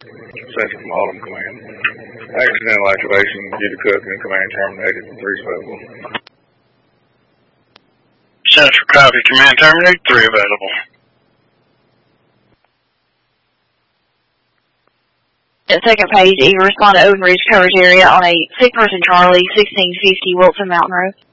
Central from Autumn Command. Accidental activation due to cooking. Command terminated. 3 available. Central copy. Command terminated. 3 available. Second page, you respond to Oak Ridge coverage area on a sick person Charlie, 1650 Wilson Mountain Road.